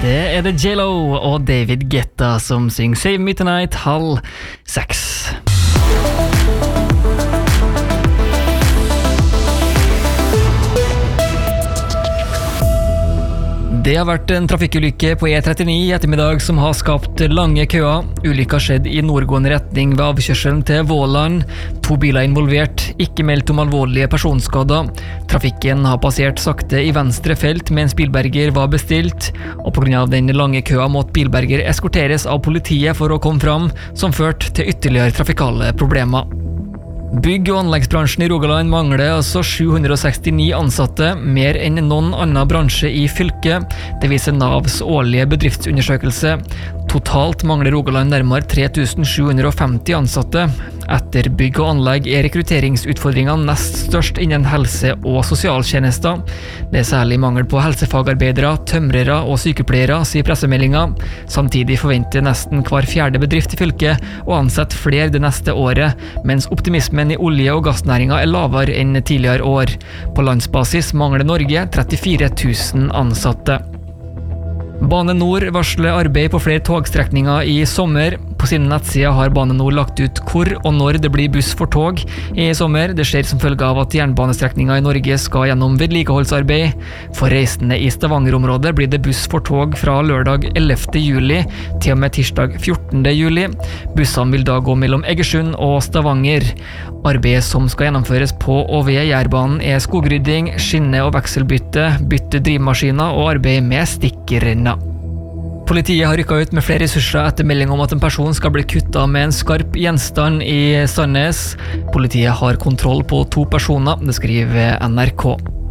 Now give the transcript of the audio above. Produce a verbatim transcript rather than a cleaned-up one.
Det er det J Lo og David Guetta som synger Save Me Tonight halv seks. Det har vært en trafikkulykke på E trettini i ettermiddag som har skapt lange køer. Ulykka skjedde i nordgående retning ved avkjørselen til Våland. To biler involvert, ikke meldt om alvorlige personskader. Trafikken har passert sakte i venstre felt mens bilberger var bestilt, og på grunn av den lange køa måtte bilberger eskorteres av politiet for å komme fram, som førte til ytterligere trafikale problemer. Bygg- og anleggsbransjen i Rogaland mangler altså sju hundre og sekstini ansatte, mer enn noen annen bransje i fylket. Det viser Navs årlige bedriftsundersøkelse. Totalt mangler Rogaland nærmere tre tusen sju hundre og femti ansatte. Etter bygg og anlegg er rekrutteringsutfordringene nest størst innen helse- og sosialtjenester. Det er særlig mangel på helsefagarbeidere, tømrere og sykepleiere, sier pressemeldingen. Samtidig forventer nesten hver fjerde bedrift i fylket å ansette flere det neste året, mens optimismen i olje- og gassnæringen er lavere enn tidligere år. På landsbasis mangler Norge trettifire tusen ansatte. Bane Nor varsler arbeid på flere togstrekninger i sommer. På sine nettsider har Bane Nor lagt ut hvor og når det blir buss for tog i sommer. Det skjer som følge av at jernbanestrekninger i Norge skal gjennom vedlikeholdsarbeid. For reisende i Stavanger-området blir det buss for tog fra lørdag ellevte juli til og med tirsdag fjortende juli. Bussene vil da gå mellom Egersund og Stavanger. Arbeidet som skal gjennomføres på og ved Jærbanen er skogrydding, skinne- og vekselbytte, bytte drivmaskiner og arbeid med stikkrenner. Politiet har rykket ut med flere ressurser etter melding om at en person skal bli kuttet med en skarp gjenstand i Sandnes. Politiet har kontroll på to personer, det skriver N R K.